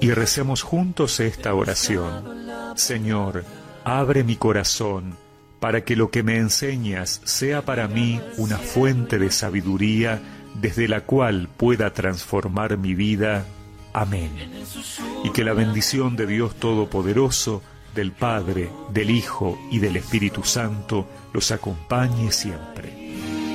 y recemos juntos esta oración. Señor, abre mi corazón para que lo que me enseñas sea para mí una fuente de sabiduría desde la cual pueda transformar mi vida. Amén. Y que la bendición de Dios Todopoderoso, del Padre, del Hijo y del Espíritu Santo los acompañe siempre.